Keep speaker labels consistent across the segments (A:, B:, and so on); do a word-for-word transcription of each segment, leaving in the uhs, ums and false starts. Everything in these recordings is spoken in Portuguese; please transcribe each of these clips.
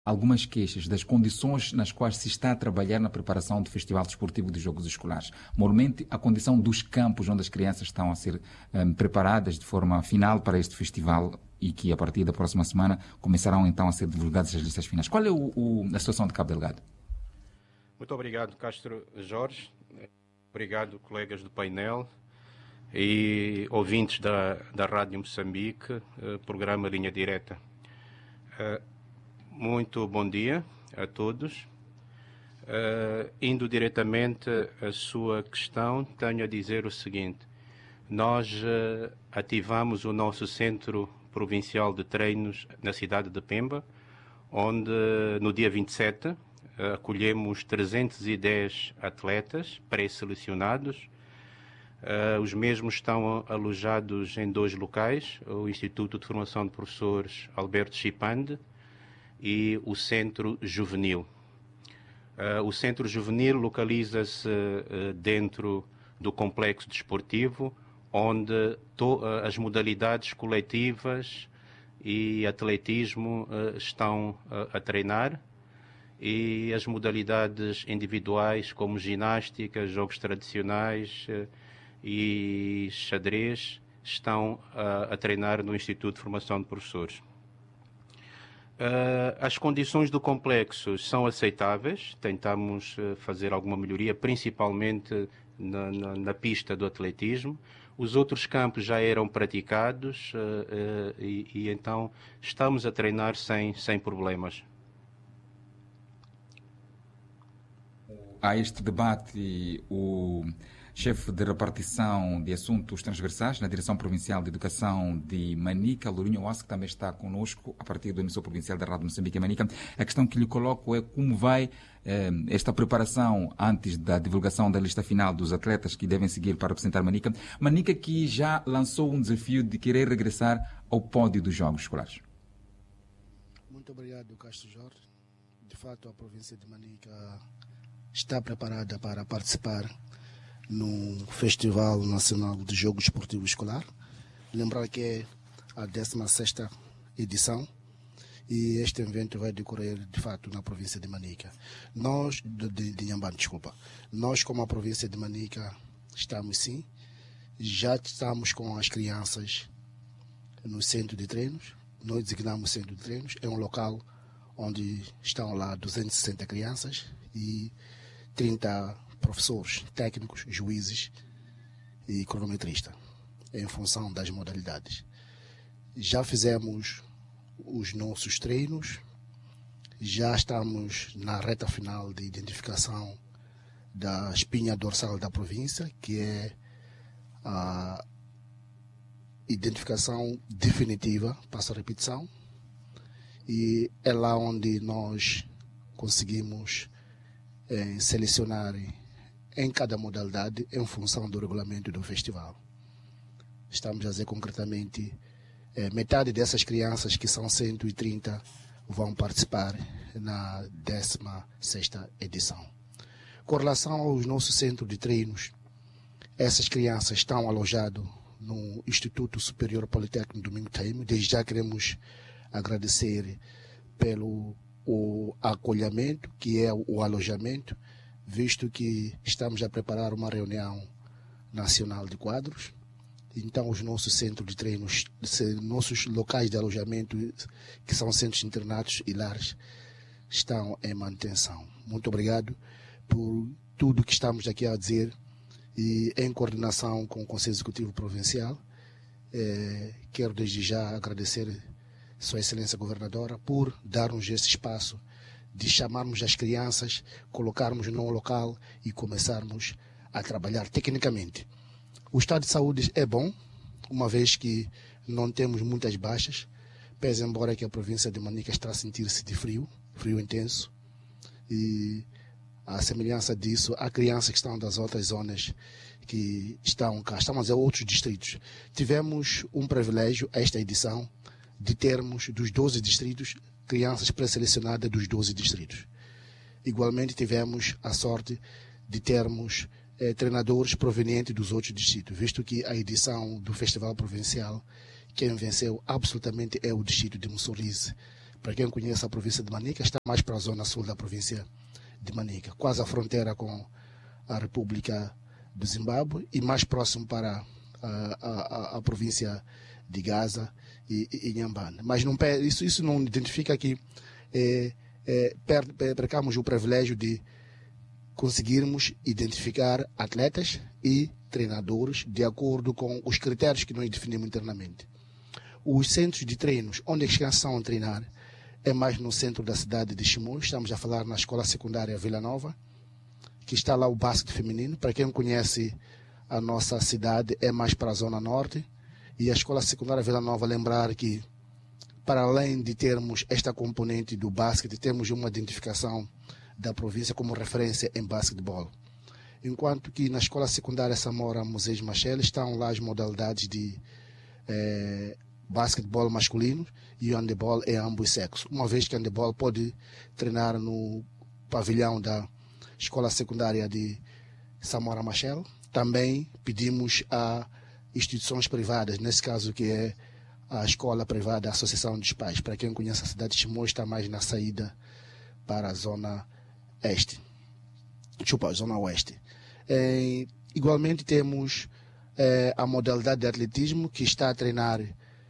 A: algumas queixas das condições nas quais se está a trabalhar na preparação do Festival Desportivo de Jogos Escolares. Moralmente, a condição dos campos onde as crianças estão a ser um, preparadas de forma final para este festival e que, a partir da próxima semana, começarão então a ser divulgadas as listas finais. Qual é o, o, a situação de Cabo Delgado?
B: Muito obrigado, Castro Jorge. Obrigado, colegas do painel e ouvintes da, da Rádio Moçambique, uh, programa Linha Direta. Uh, muito bom dia a todos. Uh, indo diretamente à sua questão, tenho a dizer o seguinte. Nós uh, ativamos o nosso Centro Provincial de Treinos na cidade de Pemba, onde no dia vinte e sete uh, acolhemos trezentos e dez atletas pré-selecionados. Uh, os mesmos estão alojados em dois locais, o Instituto de Formação de Professores Alberto Chipande e o Centro Juvenil. Uh, o Centro Juvenil localiza-se uh, dentro do complexo desportivo, onde to, uh, as modalidades coletivas e atletismo uh, estão uh, a treinar, e as modalidades individuais, como ginástica, jogos tradicionais uh, e xadrez, estão uh, a treinar no Instituto de Formação de Professores. Uh, as condições do complexo são aceitáveis, tentamos uh, fazer alguma melhoria, principalmente na, na, na pista do atletismo. Os outros campos já eram praticados uh, uh, e, e então estamos a treinar sem, sem problemas.
A: A este debate, o chefe de repartição de assuntos transversais na Direção Provincial de Educação de Manica, Lourinho Osso, que também está conosco a partir do emissor provincial da Rádio Moçambique em Manica. A questão que lhe coloco é como vai eh, esta preparação antes da divulgação da lista final dos atletas que devem seguir para representar Manica. Manica que já lançou um desafio de querer regressar ao pódio dos Jogos Escolares.
C: Muito obrigado, Castro Jorge. De fato, a província de Manica está preparada para participar no Festival Nacional de Jogos Esportivo Escolar. Lembrar que é a décima sexta edição e este evento vai decorrer, de fato, na província de Manica. Nós, de, de, de Inhambane, desculpa, nós como a província de Manica estamos sim, já estamos com as crianças no centro de treinos. Nós designamos centro de treinos, é um local onde estão lá duzentas e sessenta crianças e trinta professores, técnicos, juízes e cronometrista, em função das modalidades. Já fizemos os nossos treinos, já estamos na reta final de identificação da espinha dorsal da província, que é a identificação definitiva, passa a repetição, e é lá onde nós conseguimos eh, selecionar em cada modalidade em função do regulamento do festival. Estamos a dizer concretamente, eh, metade dessas crianças, que são cento e trinta, vão participar na décima sexta edição. Com relação aos nossos centros de treinos, essas crianças estão alojadas no Instituto Superior Politécnico Domingo Taime. Desde já queremos agradecer pelo o acolhimento, que é o alojamento, visto que estamos a preparar uma reunião nacional de quadros. Então, os nossos centros de treinos, nossos locais de alojamento, que são centros internatos e lares, estão em manutenção. Muito obrigado por tudo que estamos aqui a dizer, e em coordenação com o Conselho Executivo Provincial, eh, quero desde já agradecer Sua Excelência Governadora por dar-nos esse espaço de chamarmos as crianças, colocarmos num local e começarmos a trabalhar tecnicamente. O estado de saúde é bom, uma vez que não temos muitas baixas, pese embora que a província de Manica está a sentir-se de frio, frio intenso, e a semelhança disso, há crianças que estão das outras zonas que estão cá, estamos a outros distritos. Tivemos um privilégio, esta edição, de termos dos doze distritos, crianças pré-selecionadas dos doze distritos. Igualmente tivemos a sorte de termos eh, treinadores provenientes dos outros distritos, visto que a edição do Festival Provincial, quem venceu absolutamente é o distrito de Mussorize, Para quem conhece a província de Manica, está mais para a zona sul da província de Manica, quase a fronteira com a República do Zimbábue e mais próximo para a, a, a província de Gaza e, e Inhambane. Mas não, isso, isso não identifica que é, é, per, per, percamos o privilégio de conseguirmos identificar atletas e treinadores de acordo com os critérios que nós definimos internamente. Os centros de treinos onde as crianças estão a treinar é mais no centro da cidade de Chimoio. Estamos a falar na escola secundária Vila Nova, que está lá o basquete feminino. Para quem conhece a nossa cidade, é mais para a zona norte. E a escola secundária Vila Nova, lembrar que, para além de termos esta componente do basquete, temos uma identificação da província como referência em basquetebol. Enquanto que na escola secundária Samora Moisés Machel estão lá as modalidades de eh, basquetebol masculino e o handebol em ambos sexos. Uma vez que o handebol pode treinar no pavilhão da escola secundária de Samora Machel, também pedimos a instituições privadas, nesse caso que é a escola privada, a Associação dos Pais. Para quem conhece a cidade de Chimoio, está mais na saída para a zona este. Desculpa, zona oeste. É, igualmente temos é, a modalidade de atletismo que está a treinar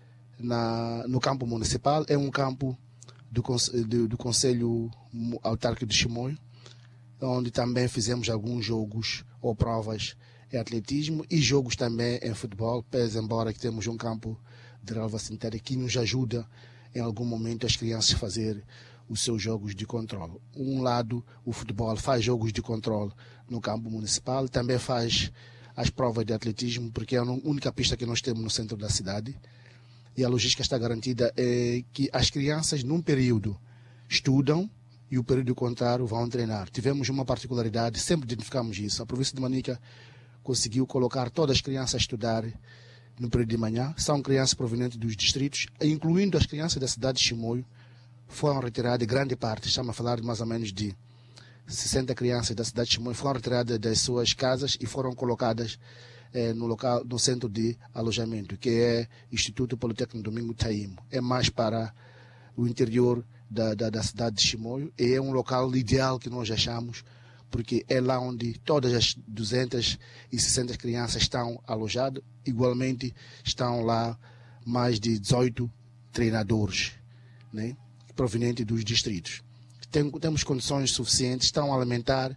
C: na, no campo municipal. É um campo do, do, do Conselho Autárquico de Chimoio, onde também fizemos alguns jogos ou provas em atletismo e jogos também em futebol, pese embora que temos um campo de relva sintética que nos ajuda em algum momento as crianças a fazer os seus jogos de controle. Um lado, o futebol faz jogos de controle no campo municipal, também faz as provas de atletismo, porque é a única pista que nós temos no centro da cidade. E a logística está garantida é que as crianças, num período, estudam e o período contrário vão treinar. Tivemos uma particularidade, sempre identificamos isso. A província de Manica conseguiu colocar todas as crianças a estudar no período de manhã. São crianças provenientes dos distritos, incluindo as crianças da cidade de Chimoio. Foram retiradas, grande parte, estamos a falar de mais ou menos de sessenta crianças da cidade de Chimoio, foram retiradas das suas casas e foram colocadas eh, no, local, no centro de alojamento, que é Instituto Politécnico Domingo Taimo. É mais para o interior da, da, da cidade de Chimoio e é um local ideal que nós achamos, porque é lá onde todas as duzentas e sessenta crianças estão alojadas. Igualmente estão lá mais de dezoito treinadores, né, provenientes dos distritos. Tem, temos condições suficientes, estão a alimentar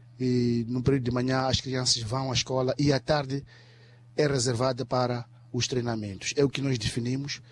C: e no período de manhã as crianças vão à escola e à tarde é reservada para os treinamentos. É o que nós definimos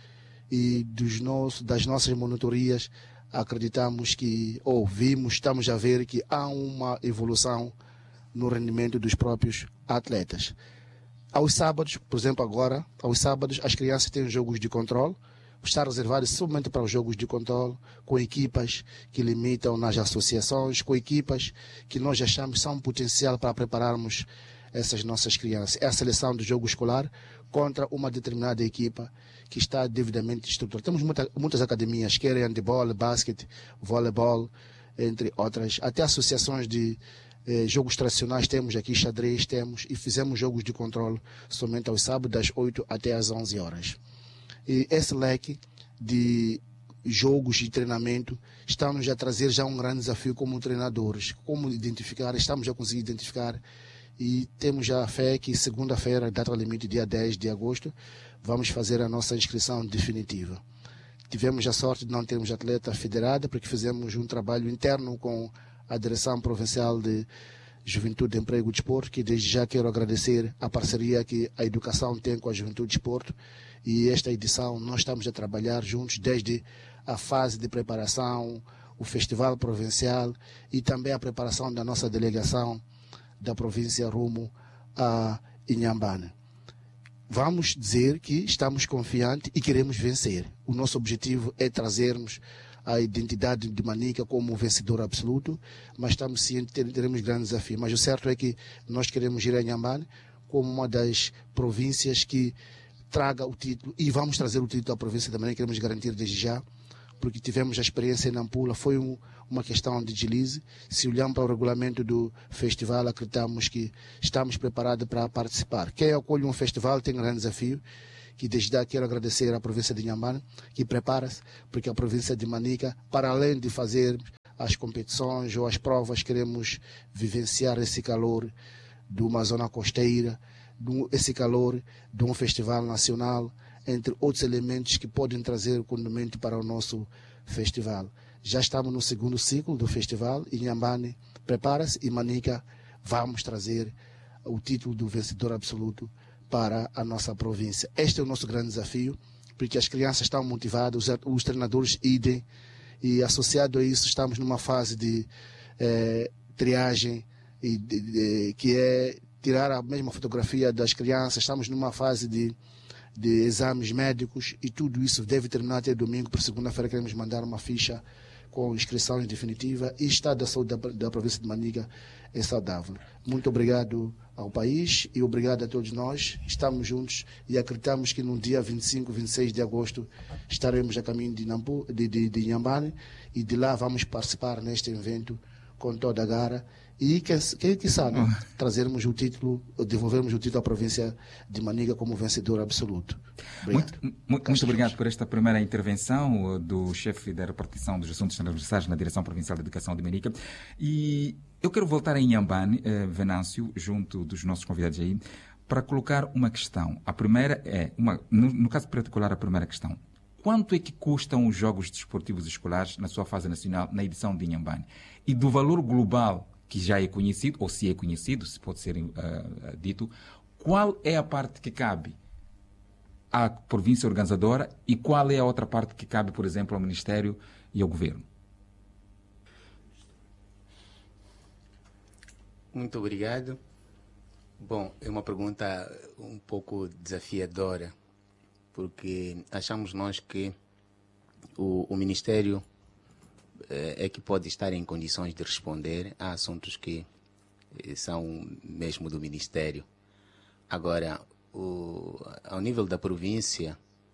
C: e dos nossos, das nossas monitorias acreditamos que, ou vimos, estamos a ver que há uma evolução no rendimento dos próprios atletas. Aos sábados, por exemplo agora, aos sábados as crianças têm jogos de controle, está reservado somente para os jogos de controle, com equipas que limitam nas associações, com equipas que nós achamos são um potencial para prepararmos essas nossas crianças. É a seleção do jogo escolar contra uma determinada equipa que está devidamente estruturada. Temos muita, muitas academias, quer handebol, basquete, voleibol, entre outras. Até associações de eh, jogos tradicionais temos aqui, xadrez temos, e fizemos jogos de controle somente aos sábados, das oito até às onze horas. E esse leque de jogos e treinamento está-nos a trazer já um grande desafio como treinadores. Como identificar, estamos a conseguir identificar e temos já a fé que segunda-feira, data limite, dia dez de agosto, vamos fazer a nossa inscrição definitiva. Tivemos a sorte de não termos atleta federada, porque fizemos um trabalho interno com a Direção Provincial de Juventude, Emprego e Desporto, que desde já quero agradecer a parceria que a educação tem com a Juventude e Desporto. E esta edição nós estamos a trabalhar juntos desde a fase de preparação, o Festival Provincial e também a preparação da nossa delegação da província rumo a Inhambane. Vamos dizer que estamos confiantes e queremos vencer. O nosso objetivo é trazermos a identidade de Manica como vencedor absoluto, mas estamos cientes que teremos grandes desafios. Mas o certo é que nós queremos ir a Inhambane como uma das províncias que traga o título, e vamos trazer o título à província da Manica, queremos garantir desde já, porque tivemos a experiência em Nampula, foi um, uma questão de deslize. Se olharmos para o regulamento do festival, acreditamos que estamos preparados para participar. Quem acolhe um festival tem um grande desafio, que desde já quero agradecer à província de Inhambane, que prepara-se, porque a província de Manica, para além de fazer as competições ou as provas, queremos vivenciar esse calor de uma zona costeira, esse calor de um festival nacional, entre outros elementos que podem trazer condimento para o nosso festival. Já estamos no segundo ciclo do festival e Inhambane prepara-se e Manica vamos trazer o título do vencedor absoluto para a nossa província. Este é o nosso grande desafio, porque as crianças estão motivadas, os, os treinadores idem, e associado a isso estamos numa fase de eh, triagem, e de, de, que é tirar a mesma fotografia das crianças, estamos numa fase de, de exames médicos e tudo isso deve terminar até domingo, por segunda-feira queremos mandar uma ficha com inscrição definitiva e o estado da saúde da, da província de Manica é saudável. Muito obrigado ao país e obrigado a todos nós. Estamos juntos e acreditamos que no dia vinte e cinco, vinte e seis de agosto estaremos a caminho de, Nambu, de, de, de Inhambane e de lá vamos participar neste evento com toda a gara e quem, quem, quem sabe né, trazermos o título, devolvermos o título à província de Manica como vencedor absoluto.
A: Obrigado. Muito, muito, muito obrigado por esta primeira intervenção do chefe da repartição dos assuntos transversais na Direção Provincial de Educação de Manica. E eu quero voltar a Inhambane, eh, Venâncio, junto dos nossos convidados aí, para colocar uma questão. A primeira é, uma, no, no caso particular, a primeira questão. Quanto é que custam os Jogos Desportivos Escolares na sua fase nacional, na edição de Inhambane? E do valor global, que já é conhecido, ou se é conhecido, se pode ser uh, dito, qual é a parte que cabe à província organizadora e qual é a outra parte que cabe, por exemplo, ao Ministério e ao Governo?
D: Muito obrigado. Bom, é uma pergunta um pouco desafiadora, porque achamos nós que o, o Ministério é que pode estar em condições de responder a assuntos que são mesmo do Ministério. Agora, o, ao nível da província,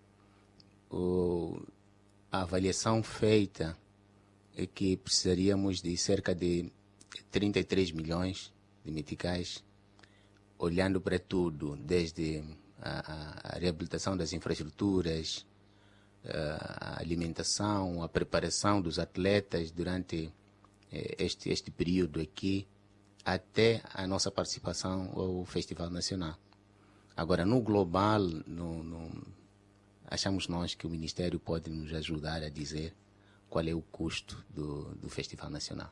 D: o, a avaliação feita é que precisaríamos de cerca de trinta e três milhões de meticais, olhando para tudo, desde a, a reabilitação das infraestruturas, a alimentação, a preparação dos atletas durante este, este período aqui, até a nossa participação ao Festival Nacional. Agora, no global, no, no, achamos nós que o Ministério pode nos ajudar a dizer qual é o custo do, do Festival Nacional.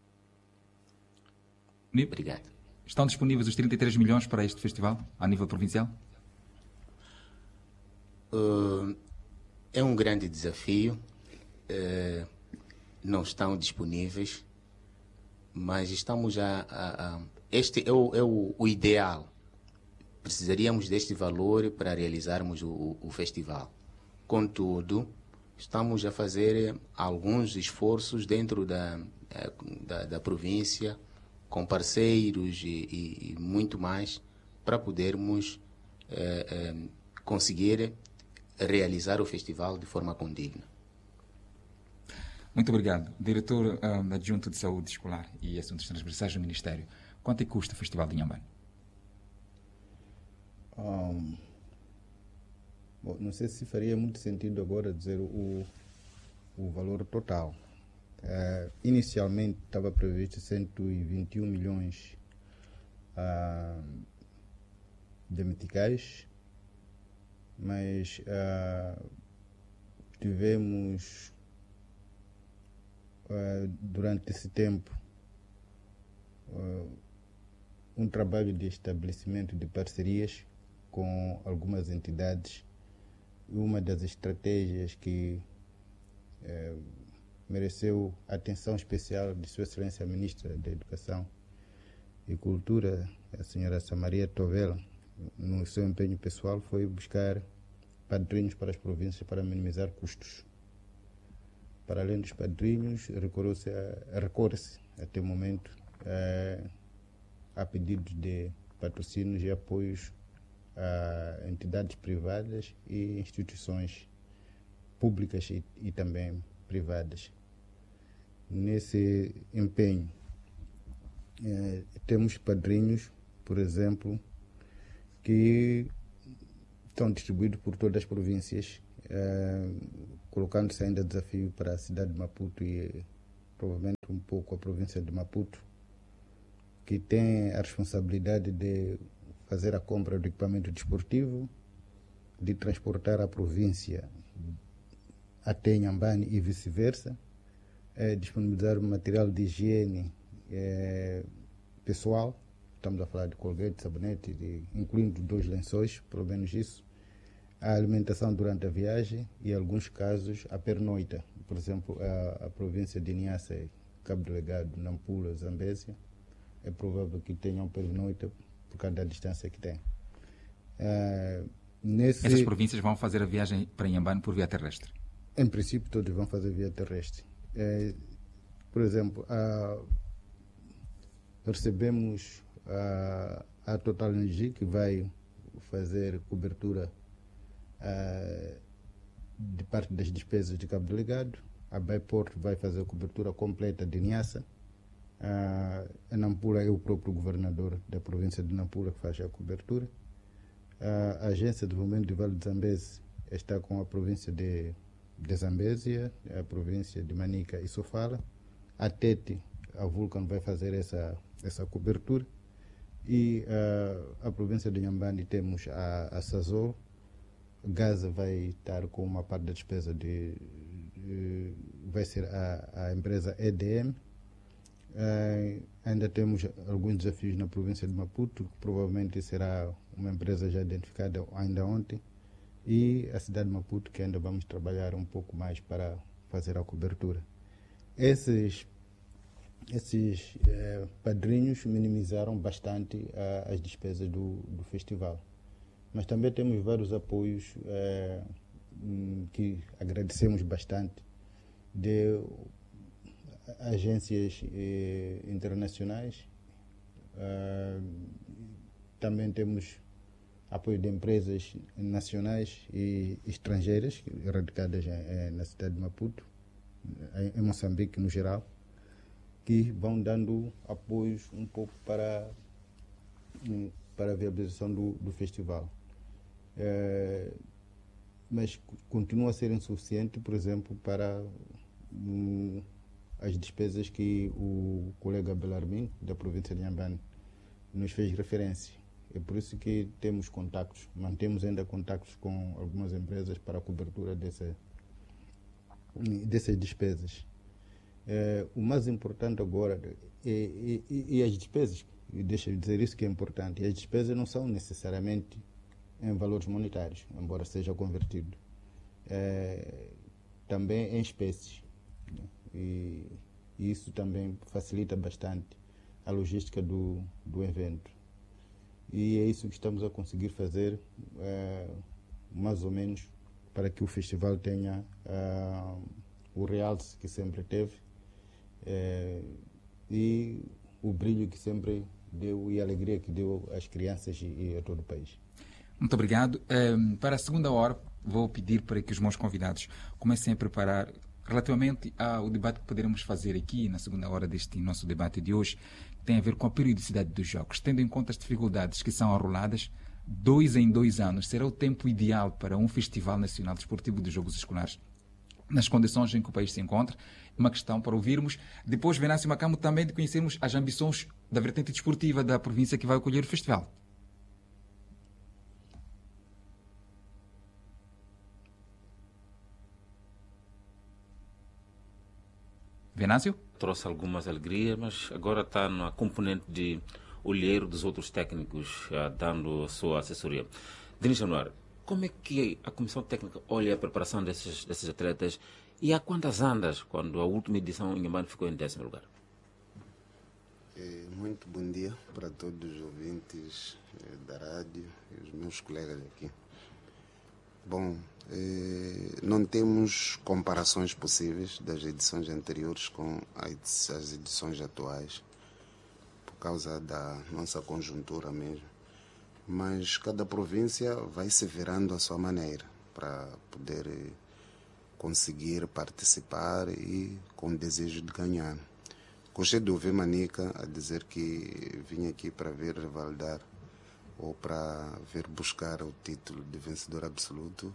D: Obrigado.
A: Estão disponíveis os trinta e três milhões para este festival, a nível provincial?
D: Uh, É um grande desafio, eh, não estão disponíveis, mas estamos a... a, a este é, o, é o, o ideal. Precisaríamos deste valor para realizarmos o, o festival. Contudo, estamos a fazer alguns esforços dentro da, da, da província, com parceiros e, e, e muito mais, para podermos eh, eh, conseguir realizar o festival de forma condigna.
A: Muito obrigado. Diretor um, adjunto de Saúde Escolar e Assuntos Transversais do Ministério. Quanto é que custa o Festival de Inhambane?
E: Um, bom, não sei se faria muito sentido agora dizer o, o valor total. Uh, inicialmente estava previsto cento e vinte e um milhões uh, de meticais, mas uh, tivemos uh, durante esse tempo uh, um trabalho de estabelecimento de parcerias com algumas entidades. Uma das estratégias que uh, mereceu atenção especial de Sua Excelência a Ministra da Educação e Cultura, a senhora Samaria Tovela, no seu empenho pessoal, foi buscar padrinhos para as províncias para minimizar custos. Para além dos padrinhos, recorre-se, a, recorre-se até o momento a, a pedidos de patrocínios e apoios a entidades privadas e instituições públicas e, e também privadas. Nesse empenho, eh, temos padrinhos, por exemplo, que estão distribuídos por todas as províncias, eh, colocando-se ainda desafio para a cidade de Maputo e provavelmente um pouco a província de Maputo, que tem a responsabilidade de fazer a compra do equipamento desportivo, de transportar a província até Inhambane e vice-versa, eh, disponibilizar material de higiene eh, pessoal, estamos a falar de colgate, sabonete, de, incluindo dois lençóis, pelo menos isso, a alimentação durante a viagem e, em alguns casos, a pernoita. Por exemplo, a, a província de Niassa, Cabo Delgado, Nampula, Zambésia, é provável que tenham pernoita por causa da distância que tem. Uh, nesse...
A: Essas províncias vão fazer a viagem para Inhambane por via terrestre?
E: Em princípio, todos vão fazer via terrestre. Uh, por exemplo, uh, recebemos a, a Total Energia, que vai fazer cobertura uh, de parte das despesas de Cabo Delgado. A Baiport vai fazer a cobertura completa de Niassa. Uh, a Nampula é o próprio governador da província de Nampula que faz a cobertura. Uh, a Agência de Desenvolvimento do Vale de Zambésia está com a província de, de Zambésia, a província de Manica e Sofala. A Tete, a Vulcan, vai fazer essa, essa cobertura. E uh, a província de Inhambane temos a, a Sazol. Gaza vai estar com uma parte da despesa de, de vai ser a, a empresa E D M. Uh, ainda temos alguns desafios na província de Maputo, que provavelmente será uma empresa já identificada ainda ontem, e a cidade de Maputo, que ainda vamos trabalhar um pouco mais para fazer a cobertura. Esses, esses uh, padrinhos minimizaram bastante uh, as despesas do, do festival. Mas também temos vários apoios uh, que agradecemos bastante de agências eh, internacionais. Uh, também temos apoio de empresas nacionais e estrangeiras radicadas eh, na cidade de Maputo, em, em Moçambique no geral, que vão dando apoios um pouco para, para a viabilização do, do festival. Uh, mas continua a ser insuficiente, por exemplo, para um, as despesas que o colega Belarmin, da província de Inhambane, nos fez referência. É por isso que temos contactos, mantemos ainda contactos com algumas empresas para a cobertura dessa, dessas despesas. É, o mais importante agora, é, é, e as despesas, e deixa eu dizer isso que é importante, as despesas não são necessariamente em valores monetários, embora seja convertido. É, também em espécies. Né? E isso também facilita bastante a logística do, do evento. E é isso que estamos a conseguir fazer, é, mais ou menos, para que o festival tenha é, o realce que sempre teve é, e o brilho que sempre deu e a alegria que deu às crianças e, e a todo o país.
A: Muito obrigado. Um, para a segunda hora, vou pedir para que os meus convidados comecem a preparar relativamente ao debate que poderemos fazer aqui na segunda hora deste nosso debate de hoje, que tem a ver com a periodicidade dos jogos. Tendo em conta as dificuldades que são arroladas, dois em dois anos será o tempo ideal para um Festival Nacional Desportivo de Jogos Escolares, nas condições em que o país se encontra. Uma questão para ouvirmos. Depois, Venâncio Macamo, também de conhecermos as ambições da vertente desportiva da província que vai acolher o festival. Venâncio?
F: Trouxe algumas alegrias, mas agora está na componente de olheiro dos outros técnicos, uh, dando a sua assessoria. Denis Januário, como é que a Comissão Técnica olha a preparação desses, desses atletas e há quantas andas, quando a última edição em Inhambane ficou em décimo lugar?
G: É, muito bom dia para todos os ouvintes é, da rádio e os meus colegas aqui. Bom, eh, não temos comparações possíveis das edições anteriores com as edições atuais, por causa da nossa conjuntura mesmo. Mas cada província vai se virando à sua maneira para poder eh, conseguir participar e com desejo de ganhar. Gostei de ouvir Manica a dizer que vinha aqui para ver revalidar ou para vir buscar o título de vencedor absoluto,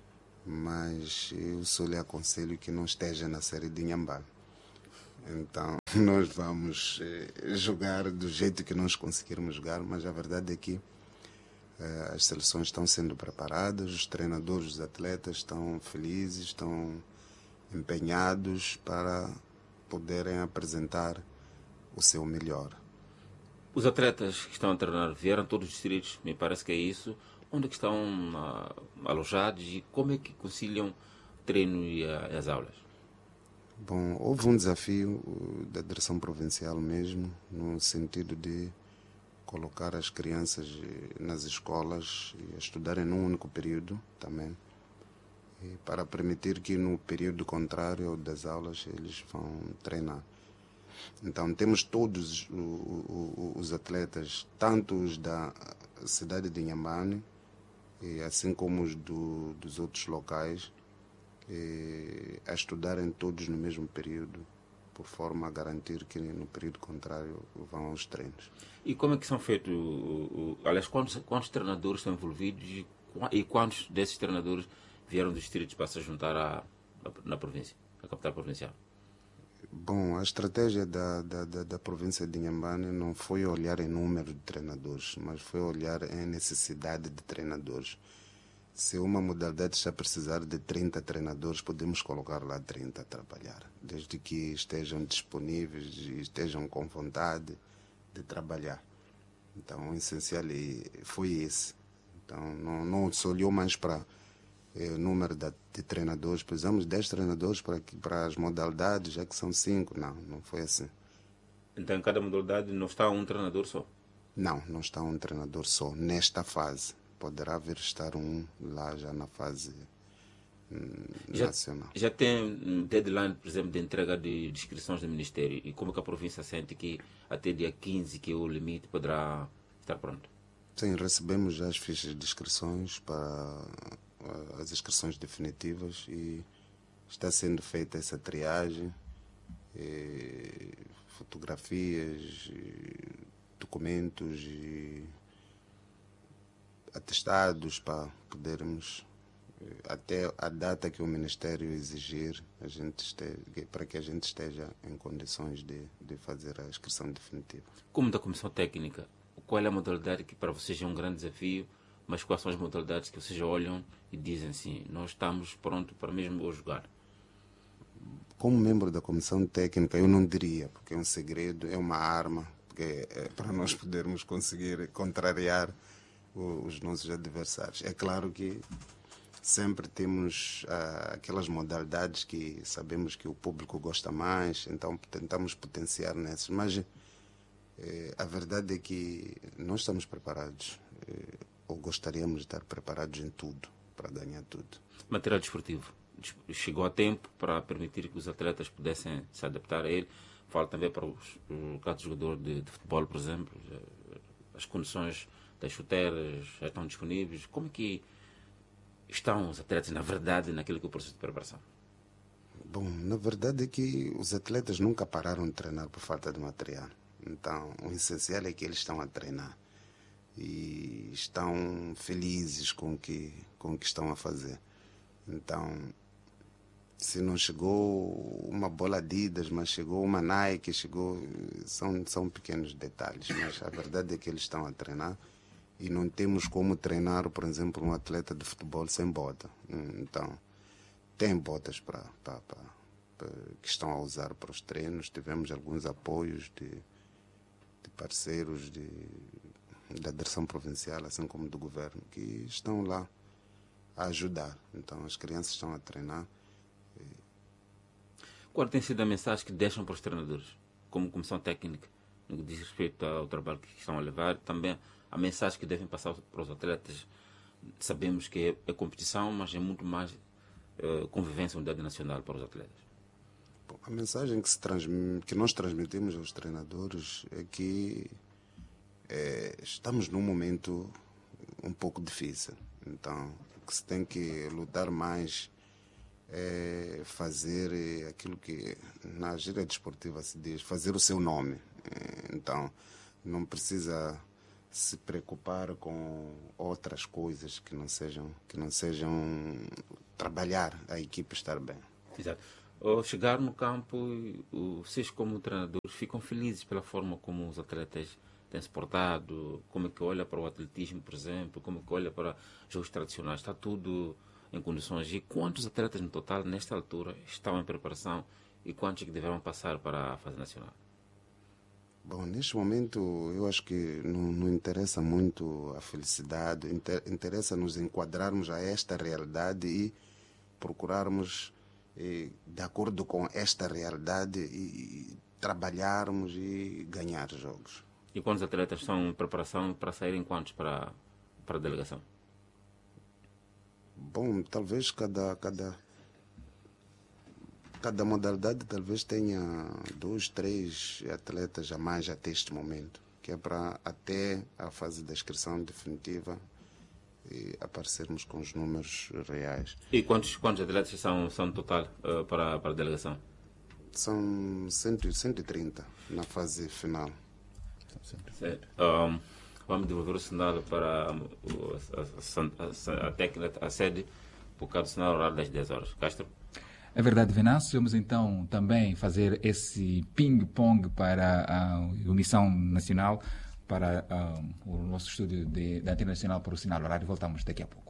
G: mas eu só lhe aconselho que não esteja na série de Inhambane. Então, nós vamos eh, jogar do jeito que nós conseguirmos jogar, mas a verdade é que eh, as seleções estão sendo preparadas, os treinadores, os atletas estão felizes, estão empenhados para poderem apresentar o seu melhor.
F: Os atletas que estão a treinar vieram todos os distritos, me parece que é isso. Onde é que estão uh, alojados e como é que conciliam o treino e uh, as aulas?
G: Bom, houve um desafio uh, da direção provincial mesmo, no sentido de colocar as crianças uh, nas escolas e a estudarem num único período também, e para permitir que no período contrário das aulas eles vão treinar. Então temos todos uh, uh, os atletas, tanto os da cidade de Inhambane, e assim como os do, dos outros locais, e a estudarem todos no mesmo período, por forma a garantir que no período contrário vão aos treinos.
F: E como é que são feitos, aliás, quantos, quantos treinadores estão envolvidos e, e quantos desses treinadores vieram dos distritos para se juntar à, na província, na capital provincial?
G: Bom, a estratégia da, da, da, da província de Inhambane não foi olhar em número de treinadores, mas foi olhar em necessidade de treinadores. Se uma modalidade está a precisar de trinta treinadores, podemos colocar lá trinta a trabalhar, desde que estejam disponíveis e estejam com vontade de trabalhar. Então, o essencial foi esse. Então, não, não se olhou mais para o número de, de treinadores. Precisamos de dez treinadores para, para as modalidades, já que são cinco. Não, não foi assim.
F: Então, em cada modalidade não está um treinador só?
G: Não, não está um treinador só, nesta fase. Poderá vir estar um lá já na fase hum,
F: já,
G: nacional.
F: Já tem deadline, por exemplo, de entrega de, de inscrições do Ministério? E como é que a província sente que até dia quinze, que é o limite, poderá estar pronto?
G: Sim, recebemos já as fichas de inscrições para as inscrições definitivas e está sendo feita essa triagem, e fotografias, e documentos e atestados para podermos, até a data que o Ministério exigir, a gente esteja, para que a gente esteja em condições de, de fazer a inscrição definitiva.
F: Como da Comissão Técnica, qual é a modalidade que para vocês é um grande desafio, mas quais são as modalidades que vocês olham e dizem assim, nós estamos prontos para mesmo jogar?
G: Como membro da Comissão Técnica, eu não diria, porque é um segredo, é uma arma, porque é para nós podermos conseguir contrariar os nossos adversários. É claro que sempre temos ah, aquelas modalidades que sabemos que o público gosta mais, então tentamos potenciar nessas, mas eh, a verdade é que nós estamos preparados, eh, ou gostaríamos de estar preparados em tudo, para ganhar tudo.
F: Material desportivo, chegou a tempo para permitir que os atletas pudessem se adaptar a ele? Falo também para os, os casos de jogador de, de futebol, por exemplo, as condições das chuteiras já estão disponíveis. Como é que estão os atletas, na verdade, naquele que é o processo de preparação?
G: Bom, na verdade é que os atletas nunca pararam de treinar por falta de material. Então, o essencial é que eles estão a treinar e estão felizes com o que, com o que estão a fazer. Então, se não chegou uma bola Adidas, mas chegou uma Nike, chegou, são, são pequenos detalhes, mas a verdade é que eles estão a treinar. E não temos como treinar, por exemplo, um atleta de futebol sem bota. Então, tem botas para, para, para, para, que estão a usar para os treinos. Tivemos alguns apoios de, de parceiros de, da direção provincial, assim como do governo, que estão lá a ajudar. Então, as crianças estão a treinar.
F: Qual tem sido a mensagem que deixam para os treinadores, como comissão técnica, no que diz respeito ao trabalho que estão a levar, também a mensagem que devem passar para os atletas? Sabemos que é, é competição, mas é muito mais uh, convivência, unidade nacional para os atletas.
G: Bom, a mensagem que, se transmite, que nós transmitimos aos treinadores é que é, estamos num momento um pouco difícil. Então, o que se tem que lutar mais é fazer aquilo que na gíria desportiva se diz, fazer o seu nome. Então, não precisa se preocupar com outras coisas que não sejam, que não sejam trabalhar a equipe estar bem.
F: Exato. Ao chegar no campo, vocês como treinadores ficam felizes pela forma como os atletas têm se portado, como é que olha para o atletismo, por exemplo, como é que olha para jogos tradicionais, está tudo em condições. E quantos atletas no total, nesta altura, estão em preparação e quantos que deverão passar para a fase nacional?
G: Bom, neste momento eu acho que não, não interessa muito a felicidade, inter, interessa nos enquadrarmos a esta realidade e procurarmos, eh, de acordo com esta realidade, e, e trabalharmos e ganhar jogos.
F: E quantos atletas estão em preparação para saírem quantos para, para a delegação?
G: Bom, talvez cada, cada, cada modalidade talvez tenha dois, três atletas a mais até este momento, que é para até a fase da inscrição definitiva e aparecermos com os números reais.
F: E quantos, quantos atletas são, são no total uh, para, para a delegação?
G: São cento, cento e trinta na fase final.
F: Um, vamos devolver o sinal para o, a, a, a, técnica, a sede, por causa do sinal horário das dez horas. Castro?
A: É verdade, Venâncio. Vamos então também fazer esse ping-pong para a emissão nacional, para uh, o nosso estúdio de, da Antena Nacional para o sinal horário. Voltamos daqui a pouco.